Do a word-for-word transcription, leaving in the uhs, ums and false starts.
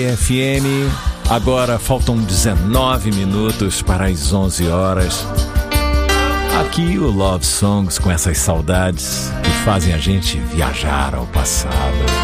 F M, agora faltam dezenove minutos para as onze horas. Aqui o Love Songs com essas saudades que fazem a gente viajar ao passado.